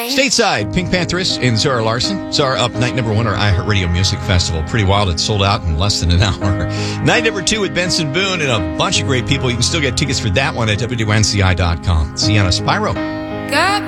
Stateside, Pink Pantheress and Zara Larson. Zara up night number 1 at our iHeartRadio Music Festival. Pretty wild. It sold out in less than an hour. Night number 2 with Benson Boone and a bunch of great people. You can still get tickets for that one at WNCI.com. Sienna Spyro.